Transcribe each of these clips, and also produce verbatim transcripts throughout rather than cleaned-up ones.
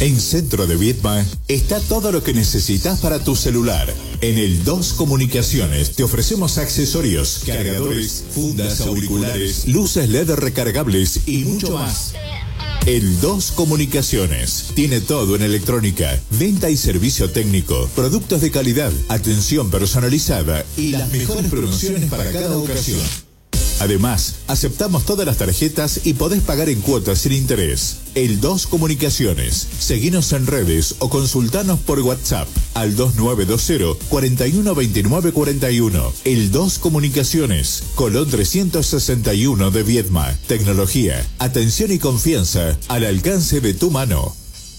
En Centro de Viedma está todo lo que necesitas para tu celular. En el dos Comunicaciones te ofrecemos accesorios, cargadores, fundas, auriculares, luces L E D recargables y mucho más. El dos Comunicaciones tiene todo en electrónica, venta y servicio técnico, productos de calidad, atención personalizada y las mejores promociones para cada ocasión. Además, aceptamos todas las tarjetas y podés pagar en cuotas sin interés. El dos Comunicaciones. Seguinos en redes o consultanos por WhatsApp al dos nueve dos cero, cuatro uno dos nueve cuatro uno. El dos Comunicaciones. Colón trescientos sesenta y uno de Viedma. Tecnología, atención y confianza al alcance de tu mano.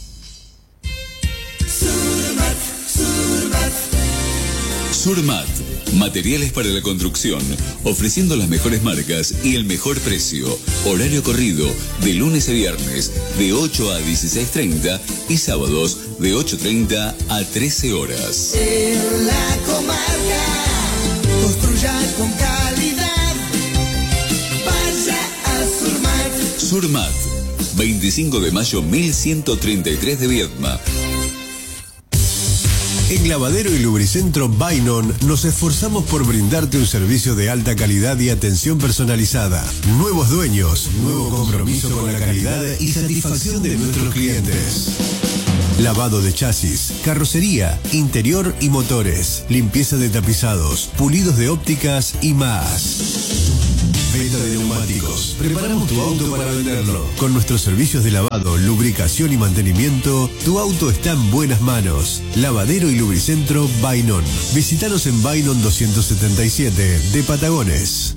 Surmat, Surmat. Surmat. Materiales para la construcción, ofreciendo las mejores marcas y el mejor precio. Horario corrido, de lunes a viernes, de ocho a dieciséis treinta y sábados de ocho treinta a trece horas. En la comarca, construya con calidad. Vaya a Surmat. Surmat, veinticinco de mayo mil ciento treinta y tres de Viedma. En Lavadero y Lubricentro Bainon nos esforzamos por brindarte un servicio de alta calidad y atención personalizada. Nuevos dueños, nuevo compromiso con la calidad y satisfacción de nuestros clientes. Lavado de chasis, carrocería, interior y motores, limpieza de tapizados, pulidos de ópticas y más. Venta de neumáticos. Preparamos tu auto para venderlo. Con nuestros servicios de lavado, lubricación y mantenimiento, tu auto está en buenas manos. Lavadero y Lubricentro Bainon. Visítanos en Bainon doscientos setenta y siete de Patagones.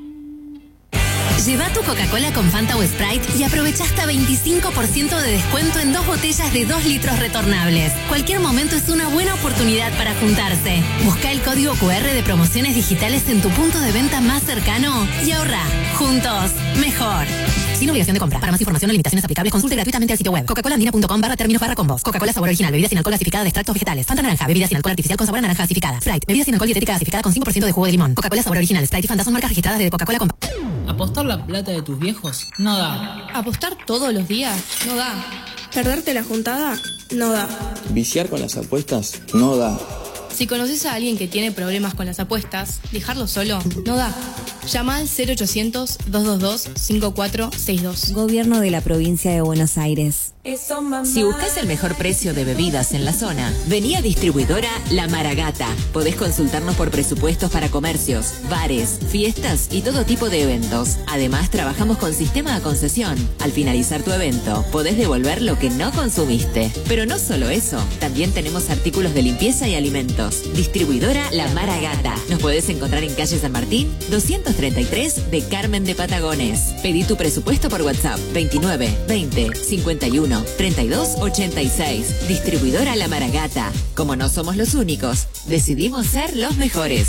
Lleva tu Coca-Cola con Fanta o Sprite y aprovecha hasta veinticinco por ciento de descuento en dos botellas de dos litros retornables. Cualquier momento es una buena oportunidad para juntarse. Busca el código cu erre de promociones digitales en tu punto de venta más cercano y ahorra. Juntos, mejor. Sin obligación de compra. Para más información o limitaciones aplicables, consulte gratuitamente el sitio web coca-cola-andina.com barra términos barra combos. Coca-Cola sabor original, bebida sin alcohol gasificada de extractos vegetales. Fanta naranja, bebida sin alcohol artificial con sabor a naranja gasificada. Sprite, bebida sin alcohol dietética gasificada con cinco por ciento de jugo de limón. Coca-Cola sabor original, Sprite y Fanta son marcas registradas de Coca-Cola con... ¿Apostar la plata de tus viejos? No da. ¿Apostar todos los días? No da. ¿Perderte la juntada? No da. ¿Viciar con las apuestas? No da. Si conoces a alguien que tiene problemas con las apuestas, dejarlo solo no da. Llama al cero ochocientos, dos dos dos, cinco cuatro seis dos. Gobierno de la Provincia de Buenos Aires. Si buscas el mejor precio de bebidas en la zona, vení a Distribuidora La Maragata. Podés consultarnos por presupuestos para comercios, bares, fiestas y todo tipo de eventos. Además, trabajamos con sistema de concesión. Al finalizar tu evento, podés devolver lo que no consumiste. Pero no solo eso, también tenemos artículos de limpieza y alimentos. Distribuidora La Maragata. Nos podés encontrar en calle San Martín, doscientos treinta y tres de Carmen de Patagones. Pedí tu presupuesto por WhatsApp veintinueve, veinte, cincuenta y uno, treinta y dos, ochenta y seis. Distribuidora La Maragata. Como no somos los únicos, decidimos ser los mejores.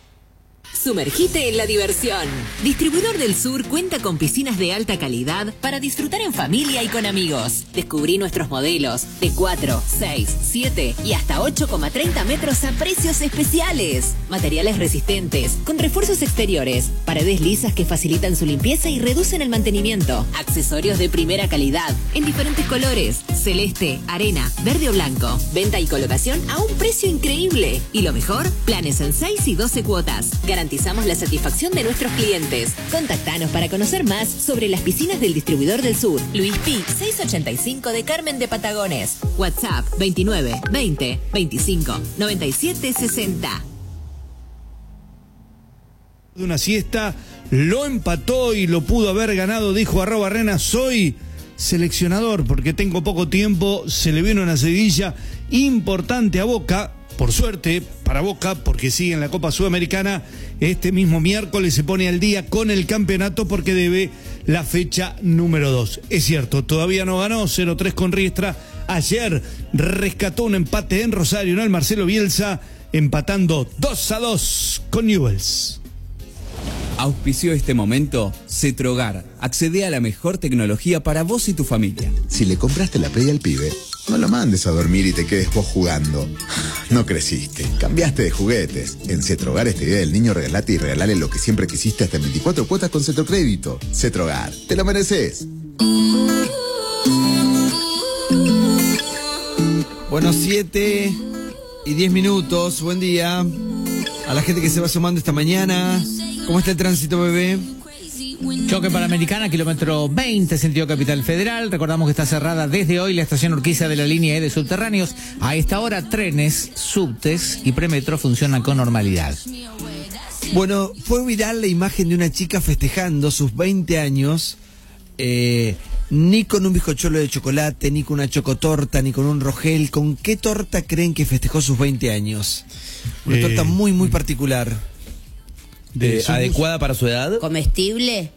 Sumergite en la diversión. Distribuidor del Sur cuenta con piscinas de alta calidad para disfrutar en familia y con amigos. Descubrí nuestros modelos de cuatro, seis, siete y hasta ocho coma treinta metros a precios especiales. Materiales resistentes, con refuerzos exteriores, paredes lisas que facilitan su limpieza y reducen el mantenimiento. Accesorios de primera calidad, en diferentes colores, celeste, arena, verde o blanco. Venta y colocación a un precio increíble. Y lo mejor, planes en seis y doce cuotas. Garantizamos la satisfacción de nuestros clientes. Contactanos para conocer más sobre las piscinas del Distribuidor del Sur. Luis Pi, seiscientos ochenta y cinco de Carmen de Patagones. WhatsApp veintinueve, veinte, veinticinco, noventa y siete, sesenta. De una siesta, lo empató y lo pudo haber ganado, dijo arroba Rena, soy seleccionador porque tengo poco tiempo, se le viene una seguidilla importante a Boca. Por suerte, para Boca, porque sigue en la Copa Sudamericana, este mismo miércoles se pone al día con el campeonato porque debe la fecha número dos. Es cierto, todavía no ganó, cero tres con Riestra. Ayer rescató un empate en Rosario, ¿no? El Marcelo Bielsa, empatando dos a dos con Newell's. Auspició este momento Cetrogar. Accede a la mejor tecnología para vos y tu familia. Si le compraste la Play al pibe, no lo mandes a dormir y te quedes vos jugando. No creciste, cambiaste de juguetes. En Cetrogar esta idea del niño regalate y regalale lo que siempre quisiste hasta en veinticuatro cuotas con Cetrocrédito. Cetrogar, te lo mereces. Bueno, siete y diez minutos. Buen día. A la gente que se va sumando esta mañana. ¿Cómo está el tránsito, bebé? Choque Panamericana, kilómetro veinte, sentido Capital Federal. Recordamos que está cerrada desde hoy la estación Urquiza de la línea E de subterráneos. A esta hora, trenes, subtes y premetro funcionan con normalidad. Bueno, fue viral la imagen de una chica festejando sus veinte años, eh, ni con un bizcochuelo de chocolate, ni con una chocotorta, ni con un rogel. ¿Con qué torta creen que festejó sus veinte años? Una Eh, torta muy, muy particular. De, ¿Adecuada para su edad? ¿Comestible?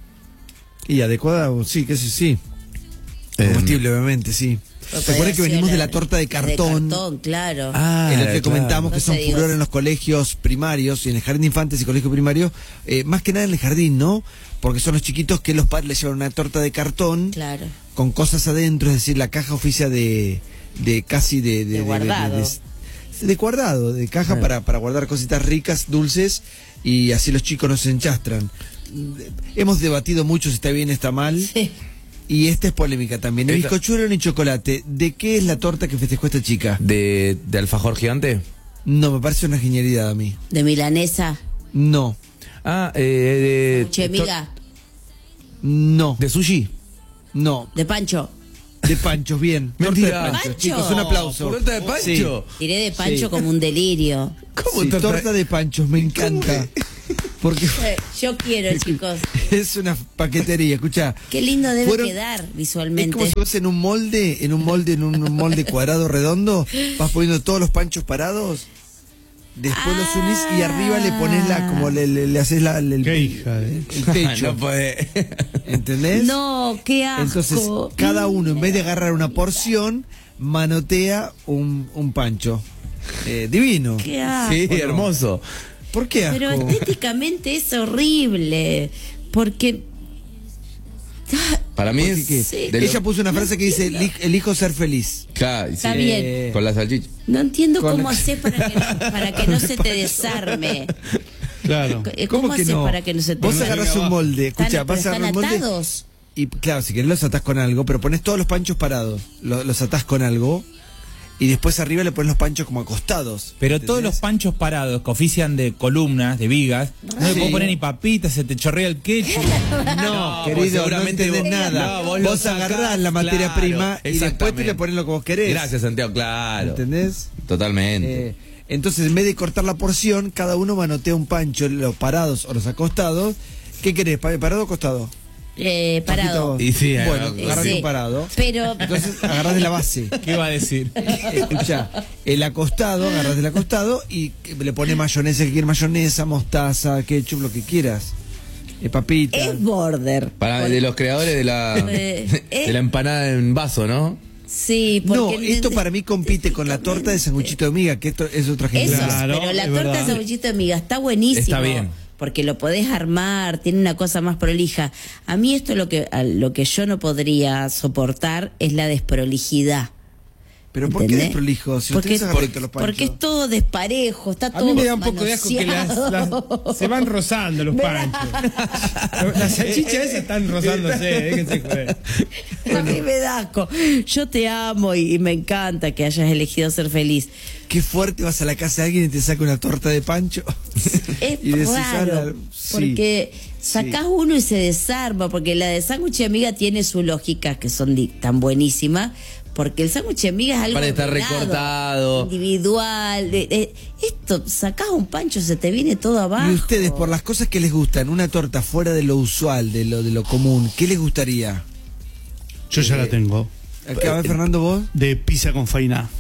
Y adecuada, sí, que sí, sí. Comestible, obviamente, sí. Recuerden que venimos de la torta de cartón. De cartón, claro. Ah, en el que claro. comentamos que No son se diga. furor en los colegios primarios y en el jardín de infantes y colegio primario, eh, más que nada en el jardín, ¿no? Porque son los chiquitos que los padres les llevan una torta de cartón Claro. con cosas adentro, es decir, la caja oficia de, de casi de, de, De guardado. de, de- de guardado, de caja Ah. para, para guardar cositas ricas, dulces, y así los chicos no se enchastran. Hemos debatido mucho si está bien o está mal. Sí. Y esta es polémica también. Ni Esta- bizcochuelo ni chocolate. ¿De qué es la torta que festejó esta chica? ¿De, de alfajor gigante? No, me parece una genialidad a mí. ¿De milanesa? No, Ah, eh, de... ¿Che, miga? no, ¿De sushi? no. ¿De pancho? De panchos, bien. Torta de Mentira. panchos, ¿Pancho? chicos, un aplauso. ¿Torta de pancho? Sí. Tiré de pancho Sí. como un delirio. ¿Cómo Sí, torta- torta de panchos, me encanta. Porque Eh, Yo quiero, chicos. es una paquetería, escucha. Qué lindo debe Fueron- quedar Es como visualmente. si vos en un molde, en un molde, en un molde cuadrado redondo, vas poniendo todos los panchos parados, después los unís y arriba le pones la, como le, le, le haces la, el, Qué hija de- el techo. No puede. ¿Entendés? No, qué asco. Entonces, cada uno, en vez de agarrar una porción, manotea un, un pancho. Eh, divino. Qué asco. Sí, ¿O no? hermoso. ¿Por qué asco? Pero estéticamente es horrible. Porque. Para mí Porque es... ¿qué? Sí. de lo- Ella puso una frase que dice, "Eli- elijo ser feliz". Claro, sí. Está bien. Eh, Con la salchicha. No entiendo Con cómo la- hacer para que no, para que no se te desarme. Claro. Eh, ¿Cómo, que haces no? para que no se te Vos desarme? agarrás un molde, escucha, Están- vas a pero agarrar un están molde atados. y claro, si querés los atás con algo, pero pones todos los panchos parados, lo- los atás con algo y después arriba le pones los panchos como acostados. Pero ¿entendés? todos los panchos parados que ofician de columnas, de vigas, no le Sí. puedo poner ni papitas, se te chorrea el ketchup. No, pues querido, seguramente no entendés vos- nada. no, vos lo sacás, agarrás la materia claro, prima y después te exactamente. le pones lo que vos querés. Gracias, Santiago, claro. ¿Entendés? Totalmente. Eh, entonces, en vez de cortar la porción, cada uno manotea un pancho, los parados o los acostados. ¿Qué querés? pa- ¿Parado o acostado? Eh, parado. Poquito- Y sí, bueno, eh, agarrás sí. un parado. Pero. Entonces agarrás de la base. ¿Qué va a decir? Escucha, el acostado, agarras del acostado y le pones mayonesa, que quieres mayonesa, mostaza, ketchup, lo que quieras. Eh, papita. Es border. Para de los creadores de la, Eh, eh. de la empanada en vaso, ¿no? Sí, No, porque. esto para mí compite con la torta de sanguchito de miga, que esto es otra gente. Eso, Claro, pero la es torta verdad. de sanguchito de miga está buenísimo. Está bien. Porque lo podés armar, tiene una cosa más prolija. A mí esto lo que a lo que yo no podría soportar es la desprolijidad. Pero ¿por qué ¿Entendés? desprolijo? Si porque, ustedes agarran los panchos. porque es todo desparejo, está A todo mí me da un poco de asco que las, manoseado. las- se van rozando los panchos. Las salchichas esas están rozándose, déjense joder. A mí me da asco. Yo te amo y, y me encanta que hayas elegido ser feliz. Qué fuerte, vas a la casa de alguien y te saca una torta de pancho. Es Y decís, raro, "Ala, sí". porque sacás uno y se desarma, porque la de sándwich de amiga tiene su lógica, que son di- tan buenísimas, porque el sándwich de amiga es algo Para estar ordenado, recortado. individual. de- de- esto, sacás un pancho, se te viene todo abajo. Y ustedes, por las cosas que les gustan, una torta fuera de lo usual, de lo de lo común, ¿qué les gustaría? Yo ya la tengo. Acá va Fernando, vos. De pizza con fainá.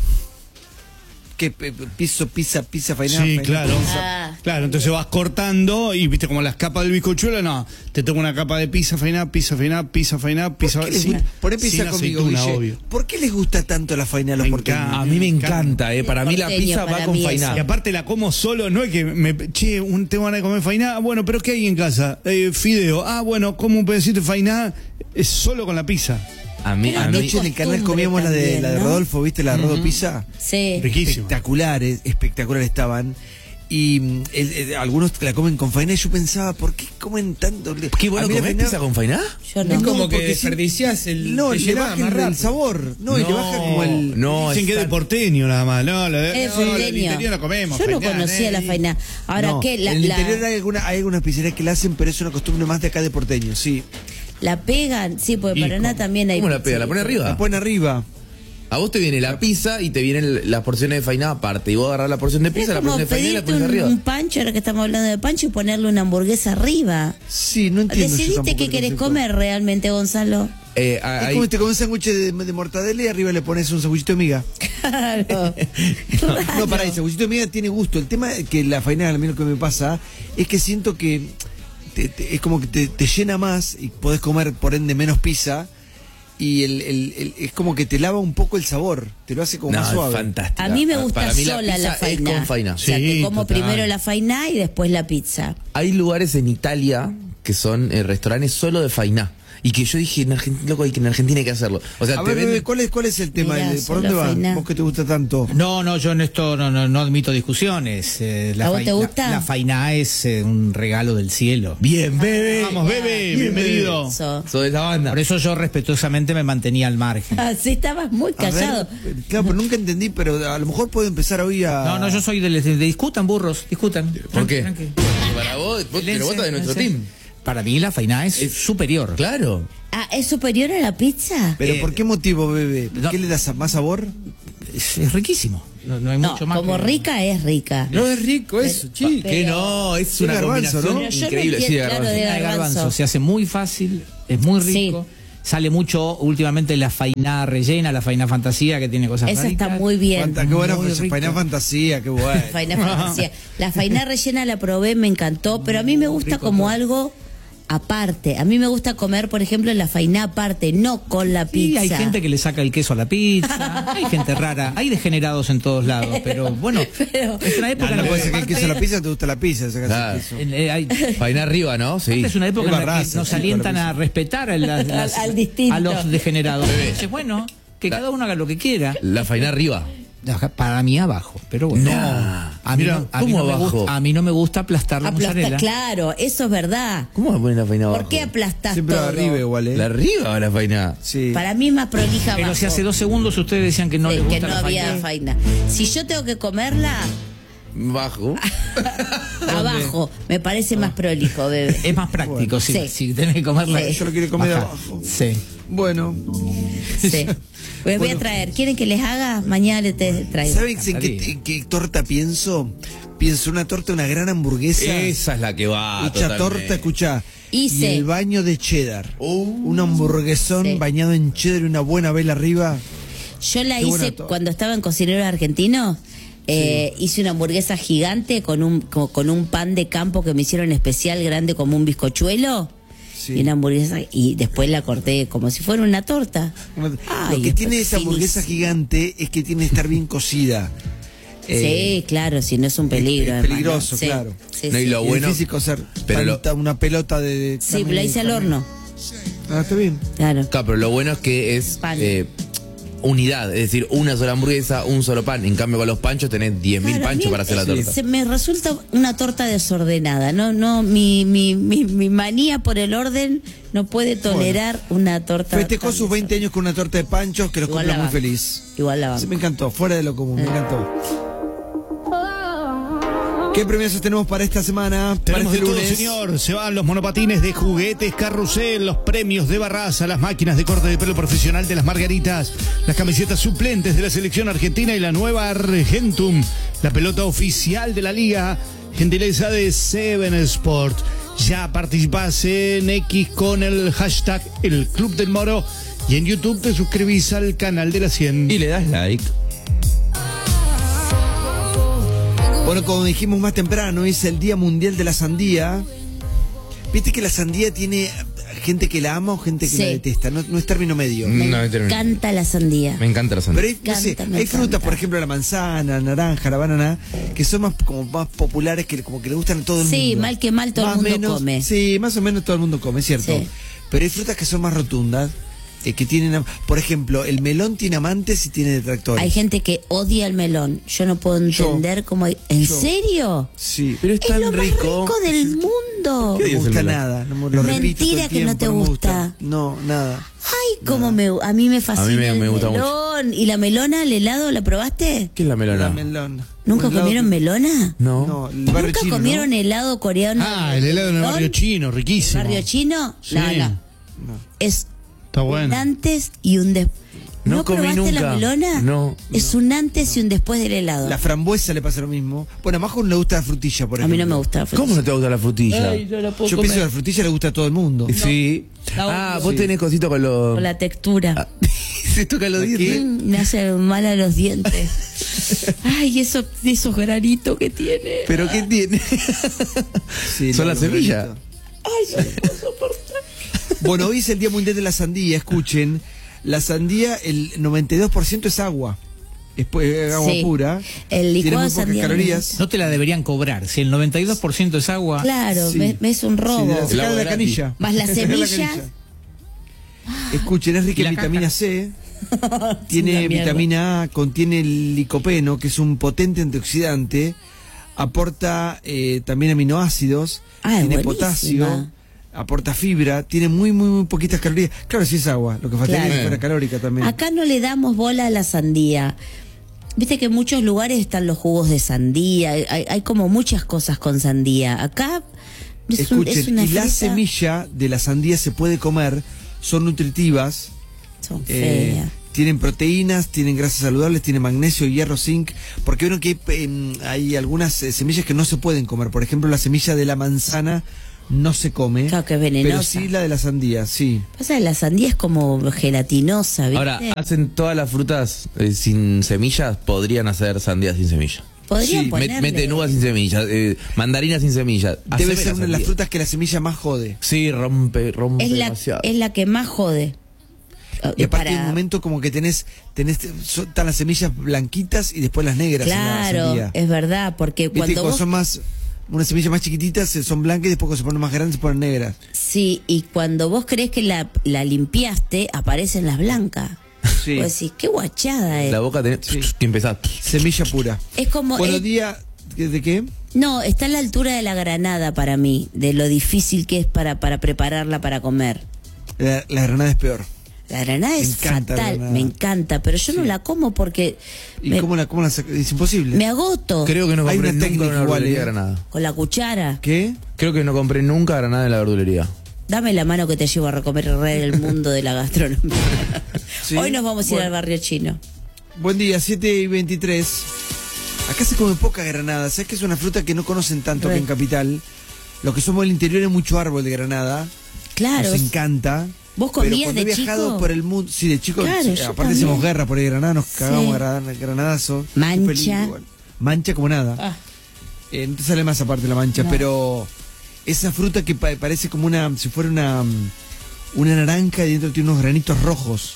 ¿Qué? pe- pe- Piso, pizza, pizza, fainá. Sí, fainá, claro. Ah. Claro, entonces vas cortando y viste como las capas del bizcochuelo, no. Te toca una capa de pizza fainá, pizza fainá, pizza fainá, pizza ¿Por qué les sin- gusta? Poné sin pizza conmigo, aceituna, Guille. obvio. ¿Por qué les gusta tanto la fainá a los Me porteños? encanta. A mí me encanta, eh. Para mí la Porteño, pizza va para con mí fainá. eso. Y aparte la como solo, no es que me, che, un, tengo ganas de comer fainá, bueno, pero ¿qué hay en casa? Eh, fideo, ah, bueno, como un pedacito de fainá, es solo con la pizza. A mí, a mí. Anoche en el canal costumbre comíamos la de, también, la de ¿no? Rodolfo, ¿viste? La de Rodo Pizza. Sí. Riquísimo. Espectaculares, espectaculares estaban. Y mm, el- el- algunos la comen con fainá y yo pensaba, ¿por qué comen tanto? ¿Qué bueno A mí la comer fainá- pizza con fainá? Yo no. Es como que porque si- desperdiciás el. No, te le llenás baja más el, el rápido. sabor. No, y le baja como el... No, Dicen que es de está- porteño nada más. No, lo de, Es no, lo del porteño. interior lo comemos. Yo no fainá, conocía la Nelly. fainá. Ahora, No, ¿qué? La, en el la- interior hay, alguna, hay algunas pizzerías que la hacen, pero es una costumbre más de acá de porteño, sí. la pegan, sí, porque ¿Y en Paraná cómo? también hay. ¿Cómo la pega? ¿La pone sí. arriba? La ponen arriba. A vos te viene la pizza y te vienen las porciones de fainá aparte. Y vos agarrás la porción de Pero pizza, es la como porción de fainá y la pedirte pones un, arriba. un pancho, ahora que estamos hablando de pancho, y ponerle una hamburguesa arriba. Sí, no entiendo. yo ¿Decidiste tampoco qué el querés concepto. comer realmente, Gonzalo? Eh, Es hay- como te comes un sándwich de, de mortadela y arriba le pones un sándwichito de miga. Claro. No, pará, el sándwichito de miga tiene gusto. El tema es que la faina, a mí lo que me pasa, es que siento que te- te- es como que te, te llena más y podés comer, por ende, menos pizza. Y el, el- el- es como que te lava un poco el sabor, te lo hace como No, más es suave. fantástica. A mí me Pa- gusta para mí sola la, pizza es fainá. con fainá. O sea, que Sí, como total. primero la fainá y después la pizza. Hay lugares en Italia que son eh, restaurantes solo de fainá. Y que yo dije, en Argentina, loco, hay que en Argentina hay que hacerlo. O sea, A te ver, venden- bebé, ¿cuál es, ¿cuál es el tema? Mirá, ¿Por solo dónde va? fainá. Vos que te gusta tanto. No, no, yo en esto no, no, no admito discusiones. Eh, la ¿A vos fai- te gusta? La, la fainá es eh, un regalo del cielo. Bien, bebé. Vamos, bebé, bienvenido. Eso. Soy de esa banda. Por eso yo respetuosamente me mantenía al margen. Así estabas muy A ver, callado. claro, pero nunca entendí, pero a lo mejor puedo empezar hoy a... No, no, yo soy de, de- de- discutan, burros, discutan. ¿Por qué? Tranqui, tranqui. Para vos, vos, pero vos estás de nuestro Lense. team. Para mí la fainá es, superior. Claro. Ah, ¿es superior a la pizza? ¿Pero Eh, por qué motivo, bebé? no. ¿Qué le das más sabor? Es, es riquísimo. No, no hay No, mucho más. como que- rica es rica. No es rico eso, chico. pero- Que no, es Sí, una garbanzo, combinación ¿no? Pero yo no increíble. Sí, entiendo, garbanzo. claro, de La de garbanzo. garbanzo. Se hace muy fácil, es muy Sí. rico. Sale mucho últimamente la fainá rellena, la fainá fantasía, que tiene cosas Esa raritas. está muy bien. Fanta- qué buena Muy fa- rico. fainá fantasía, qué bueno. Fainá fantasía. La fainá rellena la probé, me encantó, pero a mí me gusta como algo aparte. A mí me gusta comer, por ejemplo, la fainá aparte, no con la Sí, pizza. hay gente que le saca el queso a la pizza, hay gente rara, hay degenerados en todos lados, pero bueno, Pero- es una época No, no en la puede que ser que el queso a la pizza te gusta la pizza. sacás el Claro. queso. en- eh, hay- Fainá arriba, ¿no? Sí. es una época en la que barraza, nos sí, alientan con la a respetar a, las- las- Al- al distinto. a los degenerados. Bebé. Entonces, bueno, que La- cada uno haga lo que quiera. La fainá arriba. Ajá, para mí abajo, pero bueno. No. A mí, Mira, no, a mí ¿cómo no me abajo? gusta, a mí no me gusta aplastar la Aplastar, mozzarella. claro, eso es verdad. ¿Cómo me ponen la fainá abajo? ¿Por qué aplastás Siempre todo? arriba igual, ¿eh? ¿La arriba o la fainá? Sí. Para mí es más prolija Pero abajo. si hace dos segundos ustedes decían que no Sí, les gusta que no la había fainá. faina. Si yo tengo que comerla Bajo. abajo, me parece más prolijo, bebé. Es más práctico, si, Sí. si tenés que comerla. Sí. Yo lo quiero comer de Baja. abajo. Sí. Bueno. Sí. Pues voy a traer. ¿Quieren que les haga? Mañana les te traigo. ¿Sabes en qué, en qué torta pienso? Pienso una torta, una gran hamburguesa. Esa es la que va. Mucha totalmente. torta, escucha. Hice. Y el baño de cheddar. un hamburguesón Sí. bañado en cheddar y una buena vela arriba. Yo la Qué buena hice torta. cuando estaba en Cocineros Argentinos. Eh, hice una hamburguesa gigante con un co- con un pan de campo que me hicieron especial, grande como un bizcochuelo. Sí. Y una hamburguesa, y después la corté como si fuera una torta. Ay, Lo que es tiene esa hamburguesa finísimo. gigante es que tiene que estar bien cocida. Sí, claro, si no es un peligro. Es además, peligroso, ¿no? Sí, claro. sí, No, y sí. lo Y bueno. es difícil cocer pero lo- tanta- una pelota de... de Sí, carne- la hice al carne. horno, Ah, está bien. claro. Claro, pero lo bueno es que es Pan. eh, unidad, es decir, una sola hamburguesa, un solo pan. En cambio, con los panchos tenés diez mil Claro, a panchos mí para hacer la es- torta. Se me resulta una torta desordenada, no, no, mi, mi, mi, mi manía por el orden no puede tolerar una torta. Festejó tan sus veinte años con una torta de panchos que los Igual cumpla la muy banco. feliz. Igual la Sí, banco. me encantó, fuera de lo común, me encantó. ¿Qué premios tenemos para esta semana? Tenemos para de este todo, lunes. señor. Se van los monopatines de juguetes Carrusel, los premios de Barraza, las máquinas de corte de pelo profesional de las Margaritas, las camisetas suplentes de la selección argentina y la nueva Argentum, la pelota oficial de la liga, gentileza de Seven Sport. Ya participás en X con el hashtag El Club del Moro y en YouTube te suscribís al canal de la cien. Y le das like. Bueno, como dijimos más temprano, es el Día Mundial de la Sandía. Viste que la sandía tiene gente que la ama o gente que Sí. la detesta, no, no es término medio. Me No, termino. encanta la sandía. Me encanta la sandía. Pero hay, no sé, encanta, me hay frutas, encanta. por ejemplo, la manzana, la naranja, la banana, que son más como más populares, que como que le gustan a todo el Sí, mundo. mal que mal todo el Más o mundo menos- come. Sí, más o menos todo el mundo come, es cierto. Sí. Pero hay frutas que son más rotundas, eh, que tienen, por ejemplo, el melón tiene amantes y tiene detractores. Hay gente que odia el melón. Yo no puedo entender Yo. cómo hay... ¿En Yo. serio? Sí, pero es, Es tan lo más rico. rico del mundo. No me gusta el melón? nada. No, me- lo Mentira repito todo el que no tiempo, te me gusta. No, nada. Ay, cómo me... A mí me fascina A mí me- el me gusta melón. ¿Y la melona, el helado, la probaste? ¿Qué es la melona? La melón. ¿Nunca Un helado comieron que- melona? No. No, el barrio ¿Nunca chino, comieron ¿no? helado coreano? Ah, el helado en el melón? barrio chino, ¿El riquísimo. barrio chino? Sí. No, no. Es Está un bueno. antes y un después. No ¿No, comí probaste la nunca. melona? No. Es un antes y un después del helado. La frambuesa le pasa lo mismo. Bueno, a Majo no le gusta la frutilla, por A ejemplo. mí no me gusta la frutilla. ¿Cómo no te gusta la frutilla? Ay, no la puedo Yo comer. pienso que la frutilla le gusta a todo el mundo. Sí. La Ah, odio. vos tenés cosito con los... Con la textura. Se toca los dientes. Mm, me hace mal a los dientes. Ay, eso, esos granitos que tiene. ¿Pero qué tiene? Sí, Son los las semillas. granitos. Ay, no lo puedo soportar. Bueno, hoy es el Día Mundial de la Sandía. Escuchen, la sandía, el noventa y dos por ciento es agua. Es pu- agua Sí. pura. El Tiene licuado muy de pocas sandía. calorías. No te la deberían cobrar. Si el noventa y dos por ciento es agua. Claro, Sí. me, me es un robo. Sí, de la, El sacar agua de la gratis. canilla. Más la Sacar de semilla. canilla. Escuchen, es rica Y la en vitamina caja. C. Una Tiene mierda. vitamina A, contiene el licopeno, que es un potente antioxidante. Aporta eh, también aminoácidos. Ah, es tiene buenísima. potasio. Aporta fibra. Tiene muy, muy, muy poquitas calorías. Claro, sí es agua. Lo que faltaría Claro. es que fuera calórica también. Acá no le damos bola a la sandía. Viste que en muchos lugares están los jugos de sandía. Hay, hay como muchas cosas con sandía. Acá es, un- Escuchen, es una y la fruta- semilla de la sandía se puede comer. Son nutritivas. Son Eh, feas. tienen proteínas, tienen grasas saludables, tienen magnesio, hierro, zinc. Porque vieron que eh, hay algunas eh, semillas que no se pueden comer. Por ejemplo, la semilla de la manzana no se come. Claro que es pero venenosa. sí la de la sandía, sí. Pasa que la sandía es como gelatinosa, ¿viste? Ahora, hacen todas las frutas eh, sin semillas, podrían hacer sandía sin semilla. Podrían Sí, ponerle... met- meten uvas sin semillas, eh, mandarinas sin semillas. Debe Haceme ser la una de las sandía. frutas que la semilla más jode. Sí, rompe, rompe es, la, demasiado. es la que más jode. Y aparte Para- hay un momento como que tenés, tenés son, están las semillas blanquitas y después las negras en la Claro, sandía. es verdad, porque Viste, cuando cuando vos... son más, unas semillas más chiquititas eh, son blancas y después cuando se ponen más grandes se ponen negras. Sí, y cuando vos crees que la, la limpiaste, aparecen las blancas. Sí. Vos decís, qué guachada es. La boca tenés, y empezás. Semilla pura. Es como... Buenos es- días, ¿de qué? No, está a la altura de la granada para mí, de lo difícil que es para, para prepararla para comer. La, la granada es peor. La granada Me es encanta la fatal, granada. me encanta, pero yo no la como porque ¿Y me, cómo la, cómo la saca? Es imposible. me agoto Creo que no Hay compré una nunca técnica una igual, verdulería ¿eh? granada. con la cuchara. ¿Qué? Creo que no compré nunca granada en la verdulería. Dame la mano que te llevo a recorrer el mundo de la gastronomía. Sí, Hoy nos vamos a ir bueno. al barrio chino. Buen día, siete y veintitrés. Acá se come poca granada. ¿Sabes que es una fruta que no conocen tanto Re. que en Capital? Los que somos del interior hay mucho árbol de granada. Claro. Nos encanta. ¿Vos Pero comías cuando de he viajado chico? por el mundo, sí, de chico, Claro, sí, yo aparte también. hacemos guerra por ahí granada, nos cagamos Sí. gran- granadazo. Mancha. Qué peligro. Mancha como nada. Ah. Eh, no te sale más aparte la mancha, No. pero esa fruta que pa- parece como una, si fuera una, mm, una naranja y dentro tiene unos granitos rojos.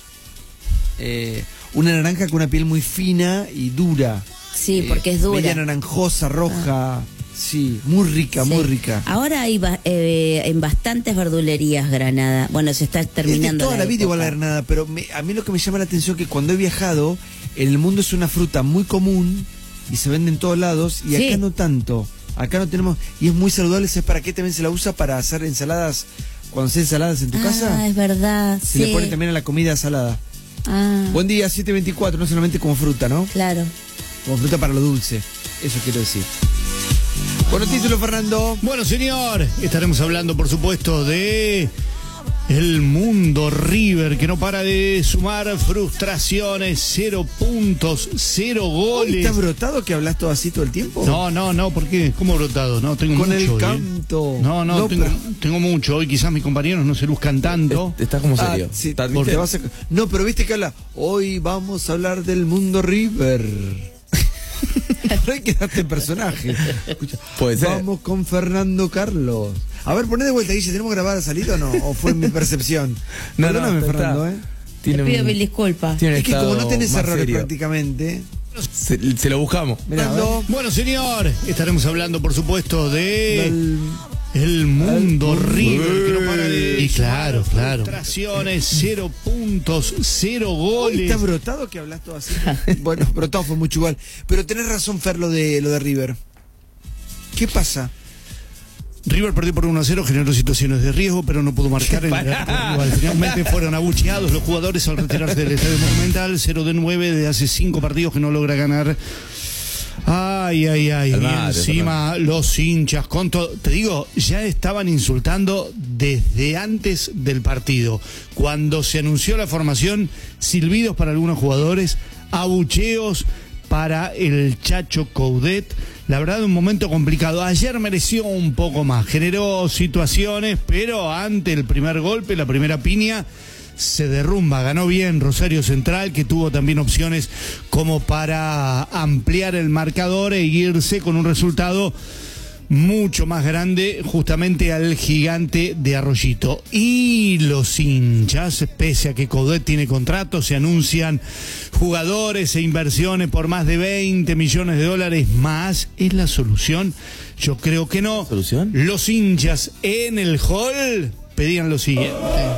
Eh, una naranja con una piel muy fina y dura. Sí, Eh, porque es dura. Media naranjosa, roja. Sí, muy rica, Sí. muy rica. Ahora hay ba- eh, en bastantes verdulerías Granada. Bueno, se está Es de terminando. toda la vida igual la época. granada, pero me- a mí lo que me llama la atención es que cuando he viajado, en el mundo es una fruta muy común y se vende en todos lados y Sí. acá no tanto. Acá no tenemos, y es muy saludable. ¿Sabes para qué también se la usa? Para hacer ensaladas, cuando haces ensaladas en tu Ah, casa, es verdad. se sí. le pone también a la comida salada. Ah, Buen día, siete veinticuatro, no solamente como fruta, ¿no? claro. Como fruta para lo dulce, eso quiero decir. Bueno, título, Fernando. Bueno, señor, estaremos hablando, por supuesto, de el mundo River, que no para de sumar frustraciones, cero puntos, cero goles. ¿Estás brotado que hablas todo así todo el tiempo? No, no, no, ¿por qué? ¿Cómo brotado? No, tengo Con mucho. el hoy, ¿eh? canto. No, no, No, tengo, pero- tengo mucho. Hoy quizás mis compañeros no se luzcan tanto. Estás como Ah, serio. sí, Estás- te ¿viste? vas a- No, pero viste que habla. Hoy vamos a hablar del mundo River. No hay que darte en personaje. Escucha, Puede ser. Vamos con Fernando Carlos. A ver, poné de vuelta, Guille. ¿Tenemos grabada salida o no? ¿O fue mi percepción? No, no, Perdóname, está- Fernando, ¿eh? Tiene Te pido un- mil disculpas. tiene un Es que como no estado tenés más errores serio. prácticamente. Se, se lo buscamos. Mirá, a ver. Bueno, señor, estaremos hablando, por supuesto, de Del- El mundo River, que no para de... Y claro, claro. Frustraciones, cero puntos, cero goles. Hoy está brotado que hablas todo así. Bueno, brotado fue mucho igual. Pero tenés razón, Fer, lo de, lo de River. ¿Qué pasa? River perdió por uno a cero, generó situaciones de riesgo, pero no pudo marcar en el arco rival. Finalmente fueron abucheados los jugadores al retirarse del Estadio Monumental. cero de nueve de hace cinco partidos que no logra ganar. Ay, ay, ay. Y encima los hinchas, con todo, te digo, ya estaban insultando desde antes del partido. Cuando se anunció la formación, silbidos para algunos jugadores, abucheos para el Chacho Coudet. La verdad, un momento complicado. Ayer mereció un poco más, generó situaciones, pero ante el primer golpe, la primera piña, se derrumba. Ganó bien Rosario Central, que tuvo también opciones como para ampliar el marcador e irse con un resultado mucho más grande justamente al gigante de Arroyito. Y los hinchas, pese a que Coudet tiene contrato, se anuncian jugadores e inversiones por más de veinte millones de dólares más. ¿Es la solución? Yo creo que no. ¿Solución? Los hinchas en el hall pedían lo siguiente.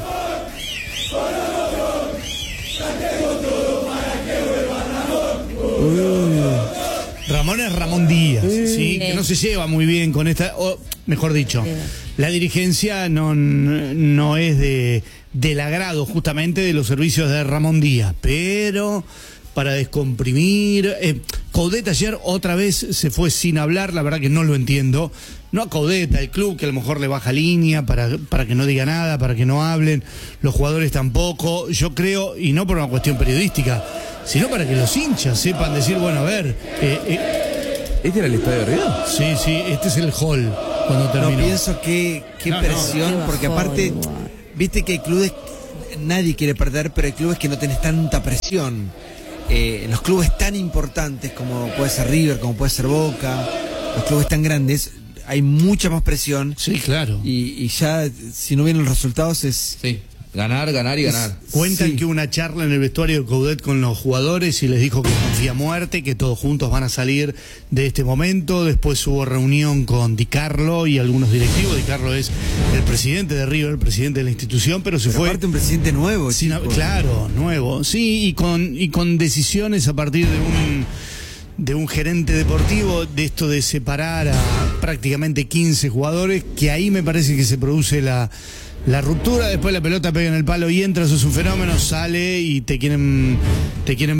Ramón es Ramón Díaz, sí. ¿sí? Que no se lleva muy bien con esta, o mejor dicho, sí. La dirigencia no, no es de del agrado justamente de los servicios de Ramón Díaz, pero para descomprimir, eh, Coudet ayer otra vez se fue sin hablar, la verdad que no lo entiendo. No a Coudet, al club, que a lo mejor le baja línea para, para que no diga nada, para que no hablen, los jugadores tampoco, yo creo, y no por una cuestión periodística, sino para que los hinchas sepan decir, bueno, a ver... Eh, eh, ¿Este era el estadio de Río? Sí, sí, este es el hall, cuando terminó. No, pienso que qué no, presión, no, porque aparte, igual. Viste que hay clubes, nadie quiere perder, pero hay clubes que no tenés tanta presión. Eh, los clubes tan importantes como puede ser River, como puede ser Boca, los clubes tan grandes, hay mucha más presión. Sí, claro. Y, y ya, si no vienen los resultados, es... Sí. Ganar, ganar y ganar. Cuentan sí. que hubo una charla en el vestuario de Coudet con los jugadores y les dijo que confía a muerte, que todos juntos van a salir de este momento. Después hubo reunión con Di Carlo y algunos directivos. Di Carlo es el presidente de River, el presidente de la institución, pero se pero fue... aparte un presidente nuevo. Sin, claro, nuevo. Sí, y con, y con decisiones a partir de un... de un gerente deportivo, de esto de separar a prácticamente quince jugadores, que ahí me parece que se produce la, la ruptura. Después la pelota pega en el palo y entra, eso es un fenómeno, sale y te quieren, te quieren